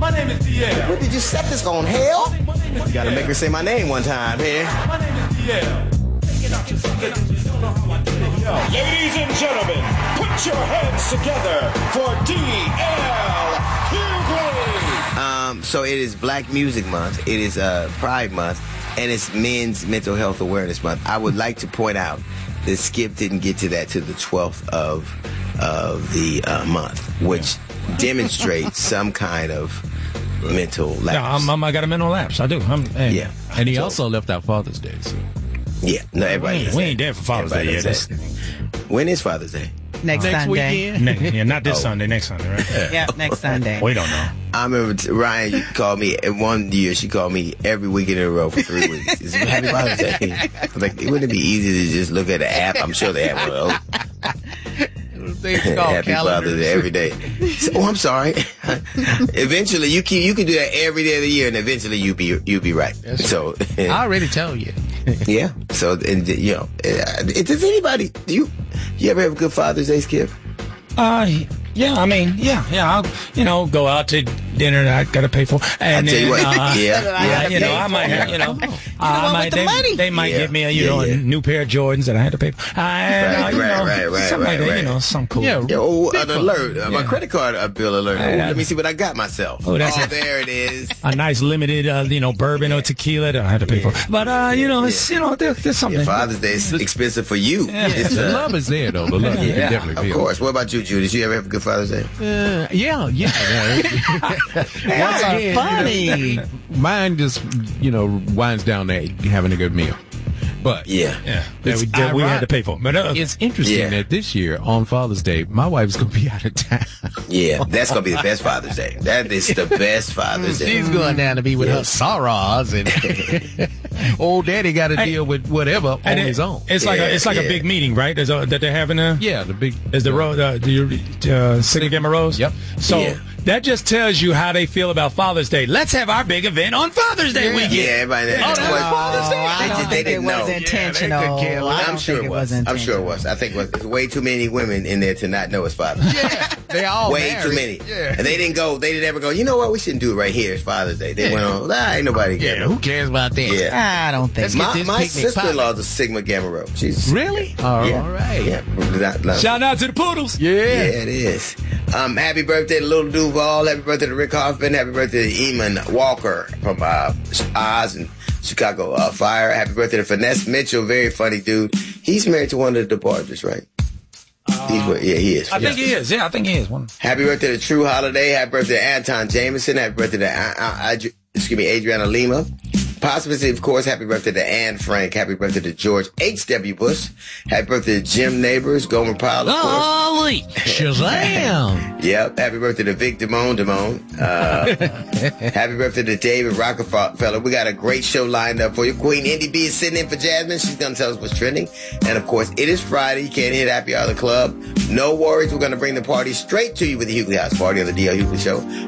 My name is DL. What did you set this on, hell? You gotta make her say my name one time here. My name is DL. Ladies and gentlemen, put your hands together for DL Hughley. So it is Black Music Month. It is Pride Month, and it's Men's Mental Health Awareness Month. I would like to point out that Skip didn't get to that to the 12th of the month, which demonstrates some kind of mental lapse. Yeah, I got a mental lapse. I do. Yeah. And he also left out Father's Day. So. Yeah, no, everybody. We ain't there for Father's Day yet. When is Father's Day? Next Sunday. Weekend. Not this Sunday. Next Sunday, right? Yeah, next Sunday. We don't know. I remember Ryan called me, and one year she called me every weekend in a row for 3 weeks. It's Happy Father's Day. I was like, wouldn't it be easy to just look at the app? I'm sure they have one of those. Happy Father's Day every day. I'm sorry. Eventually, you can do that every day of the year, and eventually you'll be right. That's so I already tell you. Yeah. So, and, does anybody you ever have a good Father's Day, Skip? Yeah, I mean, yeah. I'll, go out to dinner that I got to pay for. And I tell you what, I might have, they might give me a new pair of Jordans that I had to pay for. Right. Something like that, something cool. Yeah, an alert, my credit card bill alert. Let me see what I got myself. Oh, there it is. A nice limited, bourbon or tequila that I had to pay for. But there's something. Yeah, Father's Day is expensive for you. Yeah. The love is there, though. The love you can definitely feel. Of course. What about you, Judy? Did you ever have a good Father's Day? Yeah. Once again, funny. Mine just, winds down to having a good meal. But we had to pay for. But it's interesting that this year on Father's Day, my wife's gonna be out of town. Yeah, that's gonna be the best Father's Day. That is the best Father's Day. She's going down to be with her sorrows, and old daddy got to deal with whatever on his own. It's like a big meeting, right? That they're having a the big is the Sigma Gamma Rose. Yep. So. That just tells you how they feel about Father's Day. Let's have our big event on Father's Day weekend. Yeah, everybody. Father's Day. I don't think it was intentional. I'm sure it was. I think there's way too many women in there to not know it's Father's Day. Yeah, they all way too many. Yeah. And they didn't ever go, you know what, we shouldn't do it right here. It's Father's Day. They went on, ain't nobody cares. Yeah, who cares about that? Yeah. I don't think my sister-in-law's a Sigma Gamma Rho. She's really? All right. Yeah. Shout out to the Poodles. Yeah, it is. Happy birthday to Little Duval. Happy birthday to Rick Hoffman. Happy birthday to Eamon Walker from Oz and Chicago Fire. Happy birthday to Finesse Mitchell. Very funny dude. He's married to one of the DeBarges, right? He is. I think he is. Yeah, I think he is. Happy birthday to True Holiday. Happy birthday to Anton Jameson. Happy birthday to Adriana Lima. Possibly, of course, happy birthday to Anne Frank. Happy birthday to George H.W. Bush. Happy birthday to Jim Neighbors, Gomer Pyle, of course. Holy Shazam! Yep. Happy birthday to Vic Damone. Happy birthday to David Rockefeller. We got a great show lined up for you. Queen Indy B is sitting in for Jasmine. She's going to tell us what's trending. And, of course, it is Friday. You can't hit Happy Hour of the Club. No worries. We're going to bring the party straight to you with the Hughley House Party on the D.L. Hughley Show.